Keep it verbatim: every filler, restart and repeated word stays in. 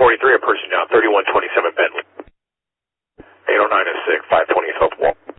forty-three, a person down, thirty-one twenty-seven Bentley. eight oh nine oh six, five twenty South Wall.